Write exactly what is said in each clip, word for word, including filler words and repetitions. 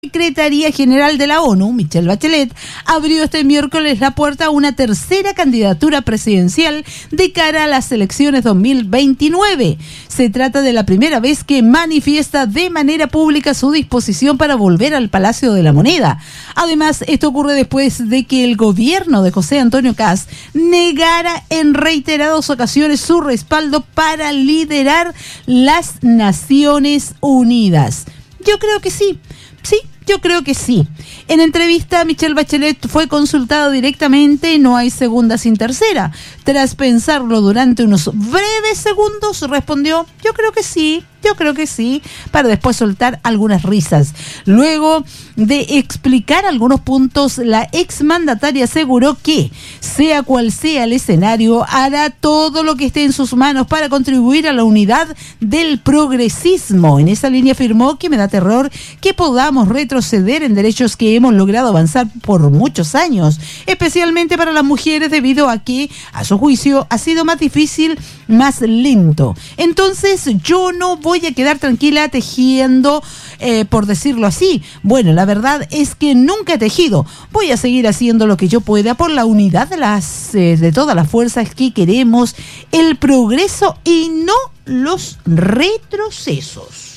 Secretaría General de la ONU, Michelle Bachelet, abrió este miércoles la puerta a una tercera candidatura presidencial de cara a las elecciones dos mil veintinueve. Se trata de la primera vez que manifiesta de manera pública su disposición para volver al Palacio de la Moneda. Además, esto ocurre después de que el gobierno de José Antonio Kast negara en reiteradas ocasiones su respaldo para liderar las Naciones Unidas. Yo creo que sí. Sí, yo creo que sí. En entrevista, Michelle Bachelet fue consultada directamente, no hay segunda sin tercera. Tras pensarlo durante unos breves segundos, respondió, yo creo que sí, yo creo que sí, para después soltar algunas risas. Luego de explicar algunos puntos, la exmandataria aseguró que, sea cual sea el escenario, hará todo lo que esté en sus manos para contribuir a la unidad del progresismo. En esa línea afirmó que me da terror que podamos retroceder en derechos que hemos logrado avanzar por muchos años, especialmente para las mujeres, debido a que, a su juicio, ha sido más difícil, más lento. Entonces, yo no voy a quedar tranquila tejiendo, eh, por decirlo así. Bueno, la verdad es que nunca he tejido. Voy a seguir haciendo lo que yo pueda por la unidad de las eh, de todas las fuerzas que queremos el progreso y no los retrocesos.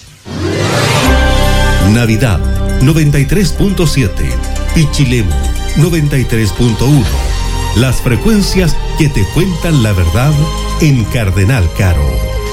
Navidad noventa y tres punto siete, Pichilemu noventa y tres punto uno. Las frecuencias que te cuentan la verdad en Cardenal Caro.